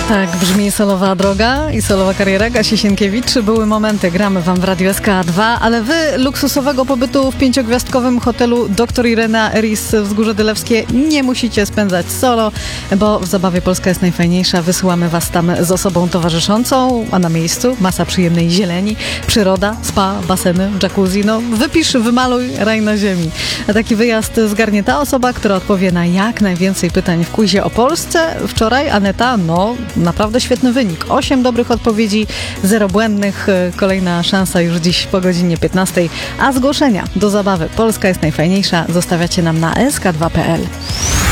Tak brzmi solowa droga i solowa kariera Kasi Sienkiewicz. Były momenty, gramy wam w Radiu SK2, ale wy luksusowego pobytu w 5-gwiazdkowym hotelu Dr. Irena Eris Wzgórze Dylewskie nie musicie spędzać solo, bo w zabawie Polska jest najfajniejsza. Wysyłamy was tam z osobą towarzyszącą, a na miejscu masa przyjemnej zieleni, przyroda, spa, baseny, jacuzzi. No wypisz, wymaluj raj na ziemi. A taki wyjazd zgarnie ta osoba, która odpowie na jak najwięcej pytań w quizie o Polsce. Wczoraj Aneta, naprawdę świetny wynik. 8 dobrych odpowiedzi, 0 błędnych. Kolejna szansa już dziś po godzinie 15. A zgłoszenia do zabawy Polska jest najfajniejsza zostawiacie nam na sk2.pl.